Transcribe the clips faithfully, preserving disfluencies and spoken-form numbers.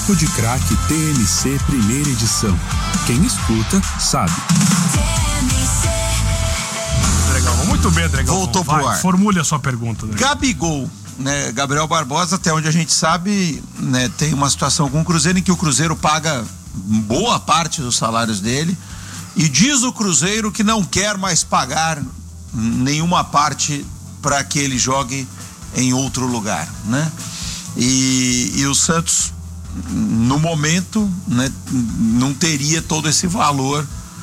Papo de Craque T M C primeira edição. Quem escuta, sabe. Legal, muito bem, Dragão. Voltou Vai, pro ar. Formule a sua pergunta, Dragão. Gabigol, né? Gabriel Barbosa, até onde a gente sabe, né, tem uma situação com o Cruzeiro em que o Cruzeiro paga boa parte dos salários dele e diz o Cruzeiro que não quer mais pagar nenhuma parte para que ele jogue em outro lugar, né? E, e o Santos, no momento, né, não teria todo esse valor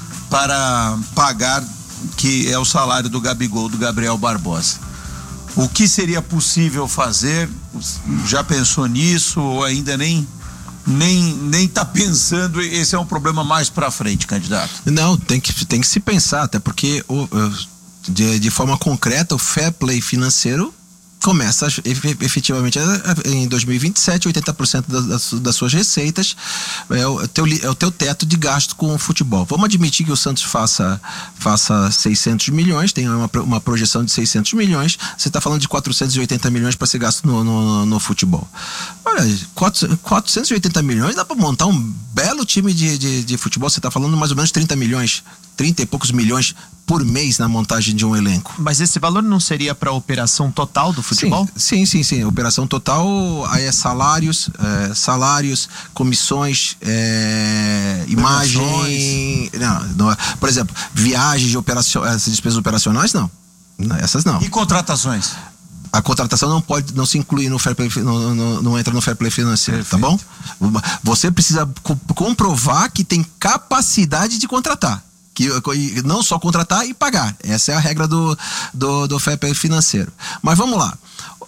para pagar, que é o salário do Gabigol, do Gabriel Barbosa. O que seria possível fazer? Já pensou nisso ou ainda nem nem nem tá pensando? Esse é um problema mais para frente, candidato. Não, tem que tem que se pensar, até porque o, de, de forma concreta o fair play financeiro começa efetivamente em dois mil e vinte e sete, oitenta por cento das, das suas receitas é o, teu, é o teu teto de gasto com o futebol. Vamos admitir que o Santos faça, faça seiscentos milhões, tem uma, uma projeção de seiscentos milhões, você está falando de quatrocentos e oitenta milhões para ser gasto no, no, no futebol. Olha, quatrocentos e oitenta milhões dá para montar um belo time de, de, de futebol. Você está falando mais ou menos trinta milhões, trinta e poucos milhões por mês na montagem de um elenco. Mas esse valor não seria para a operação total do futebol? Sim, sim, sim, sim. Operação total aí é salários, é, salários, comissões, é, imagem. Não, não é. Por exemplo, viagens de operação, essas despesas operacionais, não. Essas não. E contratações? A contratação não pode, não se inclui no fair play, não, não, não entra no fair play financeiro. Perfeito. Tá bom? Você precisa co- comprovar que tem capacidade de contratar. Que, não só contratar e pagar. Essa é a regra do, do, do fair play financeiro. Mas vamos lá.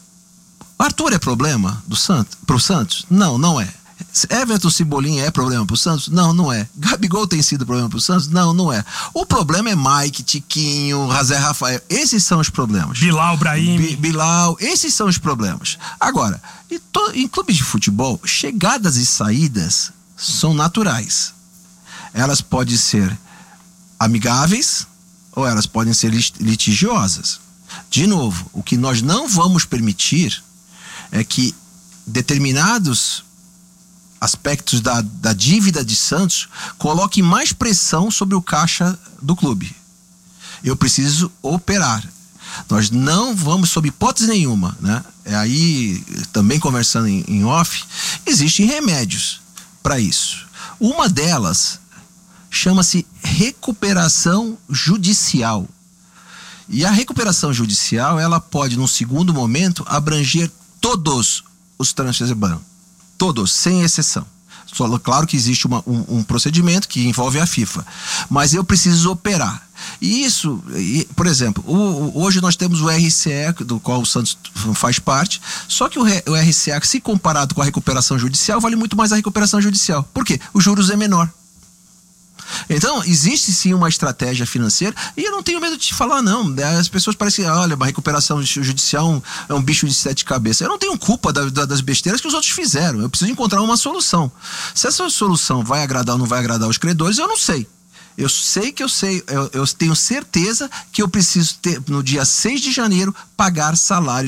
Arthur é problema do Santos, pro Santos? Não, não é. Everton Cebolinha é problema pro Santos? Não, não é. Gabigol tem sido problema pro Santos? Não, não é. O problema é Mike, Tiquinho, Razé Rafael. Esses são os problemas. Bilal, Brahim. B- Bilal, esses são os problemas. Agora, em, to, em clubes de futebol, chegadas e saídas são naturais. Elas podem ser amigáveis ou elas podem ser litigiosas. De novo, o que nós não vamos permitir é que determinados aspectos da, da dívida de Santos coloquem mais pressão sobre o caixa do clube. Eu preciso operar. Nós não vamos, sob hipótese nenhuma, né? É aí, também conversando em, em off, existem remédios para isso. Uma delas chama-se recuperação judicial. E a recuperação judicial, ela pode, num segundo momento, abranger todos os transfers de banco. Todos, sem exceção. Só, claro que existe uma, um, um procedimento que envolve a FIFA. Mas eu preciso operar. E isso, e, por exemplo, o, o, hoje nós temos o R C E, do qual o Santos faz parte, só que o, o R C E, se comparado com a recuperação judicial, vale muito mais a recuperação judicial. Por quê? Os juros é menor. Então, existe sim uma estratégia financeira e eu não tenho medo de te falar, não. As pessoas parecem que, olha, uma recuperação judicial é um bicho de sete cabeças. Eu não tenho culpa da, da, das besteiras que os outros fizeram. Eu preciso encontrar uma solução. Se essa solução vai agradar ou não vai agradar os credores, eu não sei. Eu sei que eu sei, eu, eu tenho certeza que eu preciso ter, no dia seis de janeiro, pagar salário